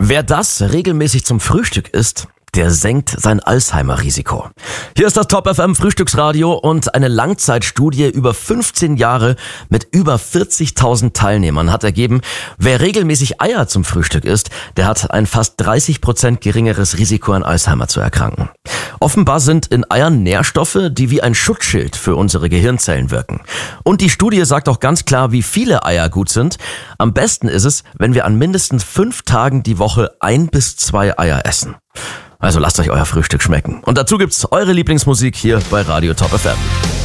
Wer das regelmäßig zum Frühstück isst, der senkt sein Alzheimer-Risiko. Hier ist das Top FM Frühstücksradio und eine Langzeitstudie über 15 Jahre mit über 40.000 Teilnehmern hat ergeben, wer regelmäßig Eier zum Frühstück isst, der hat ein fast 30% geringeres Risiko an Alzheimer zu erkranken. Offenbar sind in Eiern Nährstoffe, die wie ein Schutzschild für unsere Gehirnzellen wirken. Und die Studie sagt auch ganz klar, wie viele Eier gut sind. Am besten ist es, wenn wir an mindestens 5 Tagen die Woche 1 bis 2 Eier essen. Also lasst euch euer Frühstück schmecken. Und dazu gibt's eure Lieblingsmusik hier bei Radio Top FM.